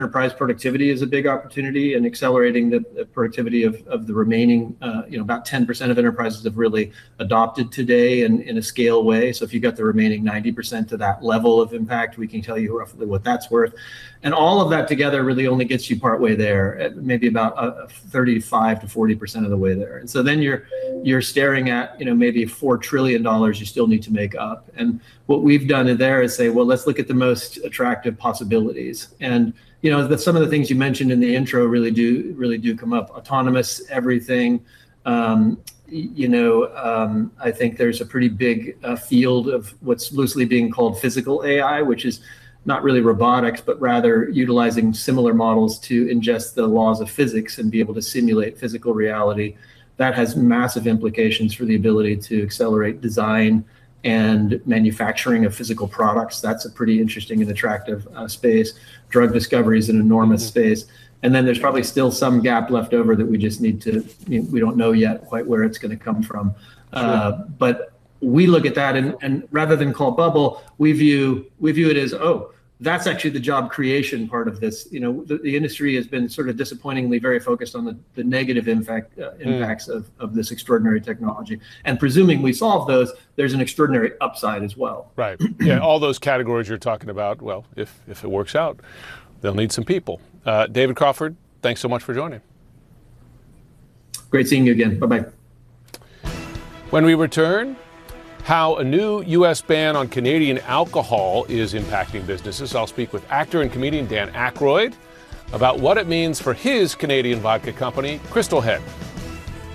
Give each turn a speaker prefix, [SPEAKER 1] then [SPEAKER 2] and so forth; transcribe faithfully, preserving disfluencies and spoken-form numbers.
[SPEAKER 1] enterprise productivity is a big opportunity, and accelerating the, the productivity of, of the remaining, uh, you know, about ten percent of enterprises have really adopted today in, in a scale way. So if you got the remaining ninety percent to that level of impact, we can tell you roughly what that's worth. And all of that together really only gets you partway there, maybe about uh, thirty-five to forty percent of the way there. And so then you're you're staring at, you know, maybe four trillion dollars you still need to make up. And what we've done there is say, well, let's look at the most attractive possibilities. And you know, the, some of the things you mentioned in the intro really do really do come up. Autonomous everything. Um, you know, um, I think there's a pretty big uh, field of what's loosely being called physical A I, which is not really robotics, but rather utilizing similar models to ingest the laws of physics and be able to simulate physical reality. That has massive implications for the ability to accelerate design and manufacturing of physical products. That's a pretty interesting and attractive uh, space. Drug discovery is an enormous mm-hmm. space. And then there's probably still some gap left over that we just need to, you know, we don't know yet quite where it's going to come from. Sure. Uh, but we look at that and, and rather than call bubble, we view, we view it as, oh, that's actually the job creation part of this. You know, the, the industry has been sort of disappointingly very focused on the, the negative impact, uh, impacts mm. of, of this extraordinary technology. And presuming we solve those, there's an extraordinary upside as well.
[SPEAKER 2] Right. Yeah, all those categories you're talking about, well, if, if it works out, they'll need some people. Uh, David Crawford, thanks so much for joining.
[SPEAKER 1] Great seeing you again. Bye-bye.
[SPEAKER 2] When we return, how a new U S ban on Canadian alcohol is impacting businesses. I'll speak with actor and comedian Dan Aykroyd about what it means for his Canadian vodka company, Crystal Head.